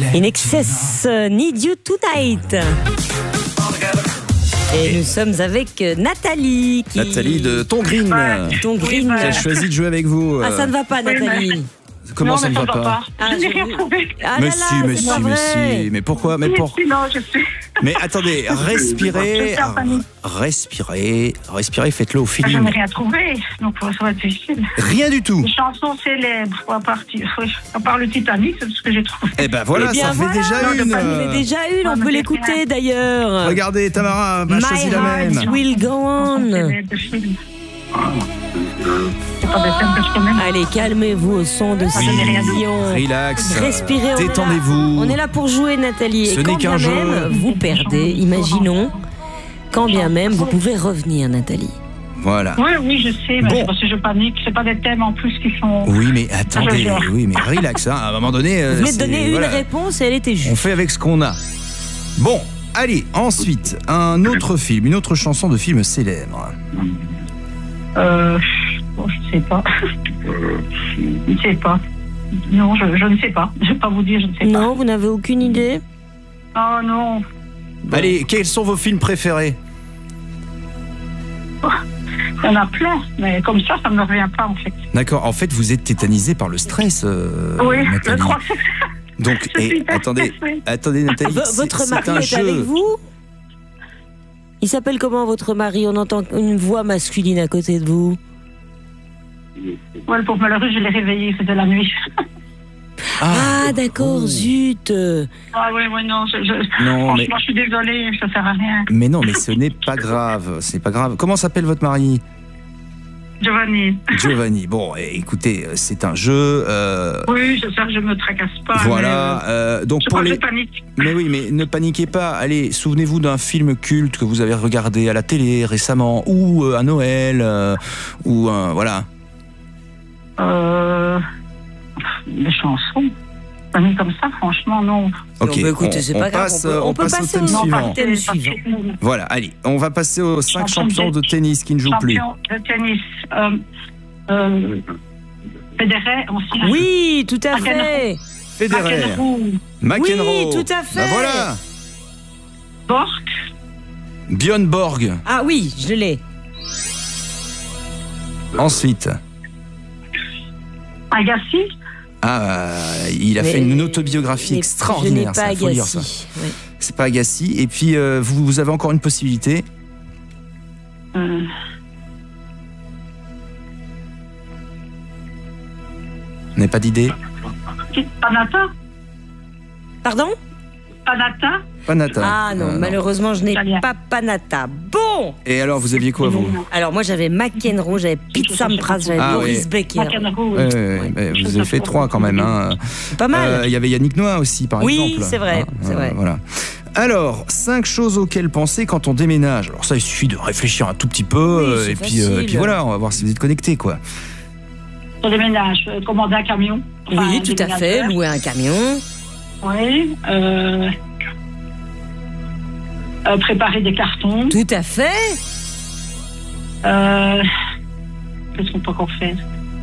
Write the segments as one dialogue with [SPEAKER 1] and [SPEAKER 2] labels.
[SPEAKER 1] In Excess, Need You Tonight. Et nous sommes avec Nathalie.
[SPEAKER 2] Nathalie de Tongreen.
[SPEAKER 1] Tongreen.
[SPEAKER 2] Qui a choisi de jouer avec vous.
[SPEAKER 1] Ah, ça ne va pas, Nathalie.
[SPEAKER 2] Comment ça ne va pas?
[SPEAKER 1] Je n'ai rien trouvé.
[SPEAKER 2] Mais si. Mais pourquoi? Mais pour...
[SPEAKER 3] Non, je sais.
[SPEAKER 2] Mais attendez, respirez, faites-le au feeling.
[SPEAKER 3] Je n'ai rien trouvé, donc ça va être difficile.
[SPEAKER 2] Rien du tout.
[SPEAKER 3] Une chanson célèbre, à part le Titanic, c'est ce que j'ai trouvé.
[SPEAKER 2] Eh ben voilà, ça fait déjà une.
[SPEAKER 1] Ça fait déjà une, on peut l'écouter d'ailleurs.
[SPEAKER 2] Regardez, Tamara m'a choisi la même.
[SPEAKER 1] My Heart Will Go On. Allez, calmez-vous au son de Céline.
[SPEAKER 2] Relax.
[SPEAKER 1] Respirez.
[SPEAKER 2] Détendez-vous.
[SPEAKER 1] On est là pour jouer, Nathalie.
[SPEAKER 2] Ce
[SPEAKER 1] Et
[SPEAKER 2] n'est
[SPEAKER 1] quand
[SPEAKER 2] qu'un
[SPEAKER 1] bien
[SPEAKER 2] jeu.
[SPEAKER 1] même vous perdez, imaginons, quand bien même vous pouvez revenir, Nathalie.
[SPEAKER 2] Voilà.
[SPEAKER 3] Oui, je sais, mais parce que je panique. C'est pas des thèmes en plus qui sont.
[SPEAKER 2] Oui, mais attendez, relax. Hein. À un moment donné.
[SPEAKER 1] Vous venez de donner une réponse et elle était juste.
[SPEAKER 2] On fait avec ce qu'on a. Bon, allez, ensuite, un autre film, une autre chanson de film célèbre.
[SPEAKER 3] Je ne sais pas. Je ne sais pas. Non, je ne sais pas. Je ne vais pas vous dire, je ne sais pas.
[SPEAKER 1] Non, vous n'avez aucune idée?
[SPEAKER 3] Oh non.
[SPEAKER 2] Allez, quels sont vos films préférés?
[SPEAKER 3] Il y en a plein, mais comme ça ne me revient pas en fait.
[SPEAKER 2] D'accord, en fait, vous êtes tétanisé par le stress,
[SPEAKER 3] oui,
[SPEAKER 2] Nathalie.
[SPEAKER 3] je crois.
[SPEAKER 2] Donc, attendez, Nathalie,
[SPEAKER 1] votre mari est avec vous? Il s'appelle comment votre mari? On entend une voix masculine à côté de vous.
[SPEAKER 3] Ouais, pour malheureux, je l'ai réveillé, c'était la nuit.
[SPEAKER 1] Ah, d'accord, zut.
[SPEAKER 3] Ah oui, non,
[SPEAKER 2] non,
[SPEAKER 3] franchement,
[SPEAKER 2] mais...
[SPEAKER 3] je suis désolée, ça sert à rien.
[SPEAKER 2] Mais non, mais ce n'est pas grave, c'est pas grave. Comment s'appelle votre mari?
[SPEAKER 3] Giovanni.
[SPEAKER 2] Bon, écoutez, c'est un jeu.
[SPEAKER 3] Oui, je sais que je me tracasse pas.
[SPEAKER 2] Voilà. Donc pour les.
[SPEAKER 3] Panique.
[SPEAKER 2] Mais oui, mais ne paniquez pas. Allez, souvenez-vous d'un film culte que vous avez regardé à la télé récemment, ou à Noël, ou voilà.
[SPEAKER 3] Des chansons. Panique comme ça, franchement, non.
[SPEAKER 2] Ok.
[SPEAKER 1] Bon, bah, écoutez, c'est pas grave. On peut passer au thème suivant.
[SPEAKER 2] Voilà, allez, on va passer aux 5 champions de tennis qui ne jouent plus.
[SPEAKER 3] Champion de tennis. Federer, ancien.
[SPEAKER 1] Oui, tout à fait.
[SPEAKER 2] Federer. McEnroe.
[SPEAKER 1] Oui, tout à fait.
[SPEAKER 2] Bah voilà.
[SPEAKER 3] Borg.
[SPEAKER 2] Björn Borg.
[SPEAKER 1] Ah oui, je l'ai.
[SPEAKER 2] Ensuite.
[SPEAKER 3] Agassi.
[SPEAKER 2] Il a fait une autobiographie extraordinaire.
[SPEAKER 1] Je n'ai pas
[SPEAKER 2] faut lire
[SPEAKER 1] Agassi.
[SPEAKER 2] ça. Oui. C'est pas Agassi. Et puis, vous avez encore une possibilité. Vous n'avez pas d'idée?
[SPEAKER 3] Panata.
[SPEAKER 1] Pardon?
[SPEAKER 3] Panata.
[SPEAKER 1] Ah non, malheureusement, je n'ai pas Panata. Bon.
[SPEAKER 2] Et alors, vous aviez quoi, vous?
[SPEAKER 1] Alors, moi, j'avais McEnroe, j'avais Pete Sampras, j'avais Boris Becker.
[SPEAKER 2] Vous avez fait 3 quand même. Hein.
[SPEAKER 1] Pas mal.
[SPEAKER 2] Il y avait Yannick Noah aussi, par exemple.
[SPEAKER 1] Oui, c'est vrai. C'est vrai.
[SPEAKER 2] Voilà. Alors, 5 choses auxquelles penser quand on déménage. Alors ça, il suffit de réfléchir un tout petit peu.
[SPEAKER 1] Oui,
[SPEAKER 2] et puis voilà, on va voir si vous êtes connectés, quoi.
[SPEAKER 3] On déménage, commander un camion.
[SPEAKER 1] Oui, tout à fait, louer un camion.
[SPEAKER 3] Oui. Préparer des cartons.
[SPEAKER 1] Tout à fait.
[SPEAKER 3] Qu'est-ce qu'on peut encore faire?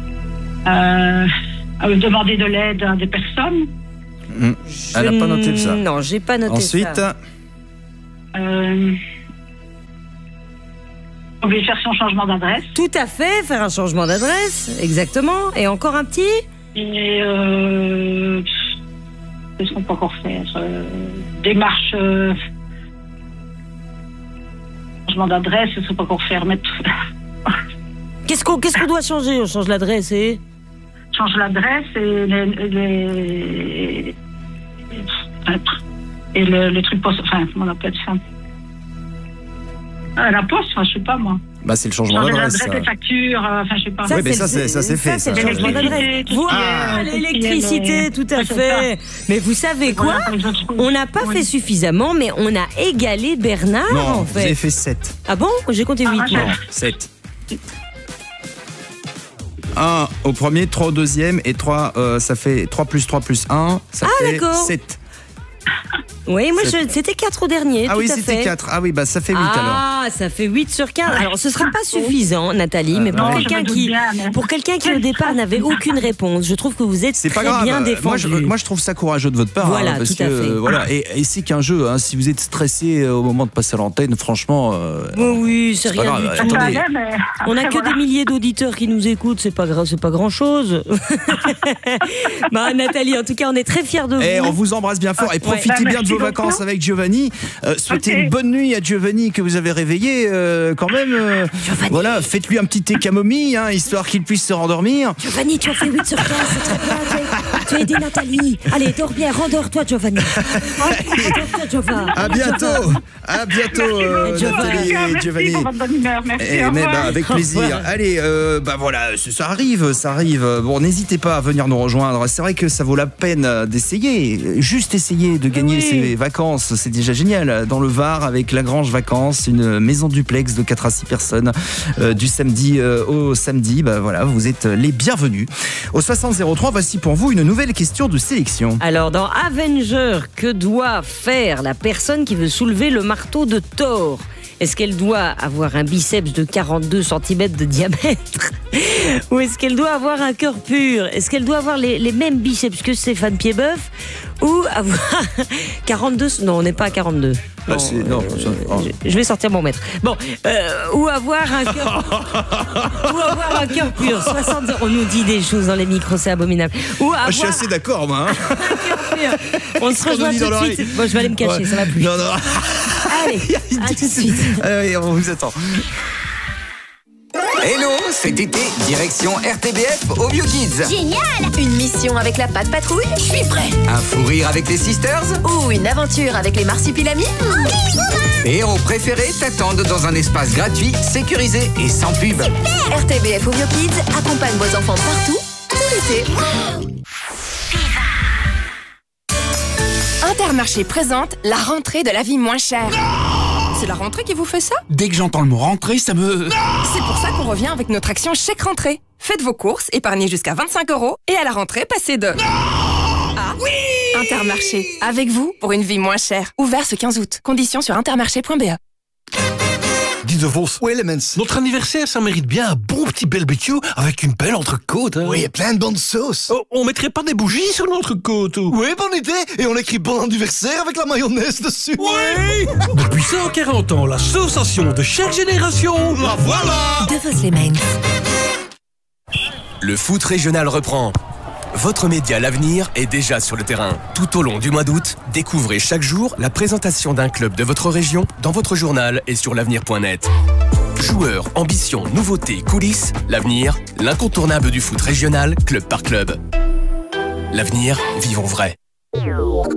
[SPEAKER 3] Demander de l'aide à des personnes.
[SPEAKER 2] Elle n'a pas noté ça.
[SPEAKER 1] Non, j'ai pas noté
[SPEAKER 2] ça. Ensuite,
[SPEAKER 3] oublier de faire son changement d'adresse.
[SPEAKER 1] Tout à fait, faire un changement d'adresse, exactement. Et encore un petit?
[SPEAKER 3] Et qu'est-ce qu'on peut encore faire? Démarche. Changement d'adresse, qu'est-ce qu'on peut encore faire?
[SPEAKER 1] Qu'est-ce qu'on doit changer? On change l'adresse et.
[SPEAKER 3] Change l'adresse et le truc poste. Enfin, comment on appelle ça? La poste, je sais pas moi.
[SPEAKER 2] Bah, c'est le changement d'adresse.
[SPEAKER 3] Les factures, enfin, je sais pas.
[SPEAKER 2] Oui, mais ça c'est fait.
[SPEAKER 1] C'est le changement d'adresse. Voilà, l'électricité, tout à fait. Mais vous savez quoi? On n'a pas fait suffisamment, mais on a égalé Bernard, en fait.
[SPEAKER 2] Vous avez fait 7.
[SPEAKER 1] Ah bon? J'ai compté 8.
[SPEAKER 2] Non, 7. 1 au premier, 3 au deuxième, et 3, ça fait 3 plus 3 plus 1, ça fait 7.
[SPEAKER 1] Oui, moi c'était 4 au dernier.
[SPEAKER 2] Ah
[SPEAKER 1] tout
[SPEAKER 2] oui,
[SPEAKER 1] à
[SPEAKER 2] c'était
[SPEAKER 1] fait.
[SPEAKER 2] 4. Ah oui, bah ça fait 8 alors.
[SPEAKER 1] Ah, ça fait 8 sur 15. Alors ce sera pas suffisant, Nathalie, mais pour quelqu'un qui au départ n'avait aucune réponse, je trouve que vous êtes
[SPEAKER 2] c'est
[SPEAKER 1] très
[SPEAKER 2] pas grave.
[SPEAKER 1] bien défendu.
[SPEAKER 2] Moi je trouve ça courageux de votre part.
[SPEAKER 1] Voilà,
[SPEAKER 2] parce
[SPEAKER 1] tout à fait.
[SPEAKER 2] Voilà, et c'est qu'un jeu. Si vous êtes stressé au moment de passer à l'antenne, franchement.
[SPEAKER 1] Oui, c'est rien
[SPEAKER 2] grave.
[SPEAKER 1] du tout.
[SPEAKER 2] Attendez.
[SPEAKER 1] On n'a que des milliers d'auditeurs qui nous écoutent, c'est pas grand chose. Bah, Nathalie, en tout cas, on est très fiers de vous.
[SPEAKER 2] On vous embrasse bien fort et profitez bien de vos vacances avec Giovanni. Souhaitez une bonne nuit à Giovanni que vous avez réveillé quand même. Voilà, faites-lui un petit thé camomille, histoire qu'il puisse se rendormir.
[SPEAKER 1] Giovanni, tu as fait 8 sur 15, c'est très bien. Tu as aidé Nathalie. Allez, dors bien, rendors-toi, Giovanni. Rendors-toi, Giovanni.
[SPEAKER 2] À bientôt, Nathalie et Giovanni. Avec plaisir. Allez, voilà, ça arrive. Bon, n'hésitez pas à venir nous rejoindre. C'est vrai que ça vaut la peine d'essayer. Juste essayer de gagner ces vacances, c'est déjà génial. Dans le Var, avec Lagrange Vacances, une maison duplex de 4 à 6 personnes du samedi au samedi. Voilà, vous êtes les bienvenus. Au 6003, voici pour vous une nouvelle question de sélection.
[SPEAKER 1] Alors, dans Avenger, que doit faire la personne qui veut soulever le marteau de Thor ? Est-ce qu'elle doit avoir un biceps de 42 cm de diamètre ? Ou est-ce qu'elle doit avoir un cœur pur ? Est-ce qu'elle doit avoir les mêmes biceps que Stéphane Piedboeuf ? Ou avoir 42... Non, on n'est pas à 42. Je vais sortir mon mètre. Bon, ou avoir un cœur pur. 60, on nous dit des choses dans les micros, c'est abominable. Ou avoir
[SPEAKER 2] je suis assez d'accord, moi.
[SPEAKER 1] un cœur pur. On se rejoint tout de suite. Bon, je vais aller me cacher, ça va plus.
[SPEAKER 2] Non.
[SPEAKER 1] Allez, à tout de suite.
[SPEAKER 2] Allez, on vous attend.
[SPEAKER 4] Hello, cet été, direction RTBF au Bio Kids.
[SPEAKER 5] Génial! Une mission avec la Patte Patrouille? Je suis prêt!
[SPEAKER 4] Un fou rire avec les Sisters?
[SPEAKER 5] Ou une aventure avec les Marsupilamis?
[SPEAKER 4] Tes héros préférés t'attendent dans un espace gratuit, sécurisé et sans pub.
[SPEAKER 5] Super! RTBF au Bio Kids accompagne vos enfants partout, tout l'été.
[SPEAKER 6] Intermarché présente la rentrée de la vie moins chère. C'est la rentrée qui vous fait ça?
[SPEAKER 7] Dès que j'entends le mot rentrée, ça me...
[SPEAKER 6] C'est pour ça qu'on revient avec notre action chèque rentrée. Faites vos courses, épargnez jusqu'à 25 € et à la rentrée, passez de... Ah oui! Intermarché, avec vous pour une vie moins chère. Ouvert ce 15 août. Conditions sur intermarché.be.
[SPEAKER 7] Dis de Vos. Oui, Lemens. Notre anniversaire, ça mérite bien un bon petit barbecue avec une belle entrecôte.
[SPEAKER 8] Oui, et plein de bonnes sauces.
[SPEAKER 7] Oh, on mettrait pas des bougies sur l'entrecôte?
[SPEAKER 8] Oui, bonne idée. Et on écrit bon anniversaire avec la mayonnaise dessus.
[SPEAKER 7] Oui. Depuis 140 ans, l'association de chaque génération.
[SPEAKER 8] La voilà.
[SPEAKER 5] De Vos Lemens.
[SPEAKER 9] Le foot régional reprend. Votre média L'Avenir est déjà sur le terrain. Tout au long du mois d'août, découvrez chaque jour la présentation d'un club de votre région dans votre journal et sur l'avenir.net. Joueurs, ambitions, nouveautés, coulisses, L'Avenir, l'incontournable du foot régional, club par club. L'Avenir, vivons vrai.